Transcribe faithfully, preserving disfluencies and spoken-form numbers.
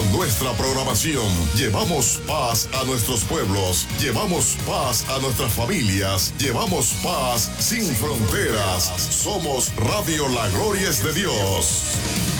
Con nuestra programación llevamos paz a nuestros pueblos, llevamos paz a nuestras familias, llevamos paz sin fronteras. Somos Radio La Gloria es de Dios.